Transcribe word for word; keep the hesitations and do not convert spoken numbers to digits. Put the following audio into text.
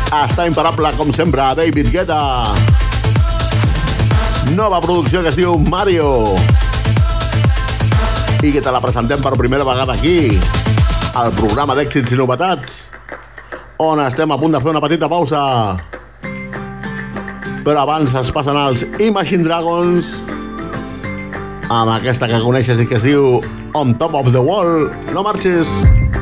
Està imparable, com sempre, David Guetta. Nova producció que es diu Mario. I que te la presentem per primera vegada aquí, al programa d'èxits i novetats, on estem a punt de fer una petita pausa. Però abans es passen els Imagine Dragons amb aquesta que coneixes i que es diu On Top of the Wall. No marxis.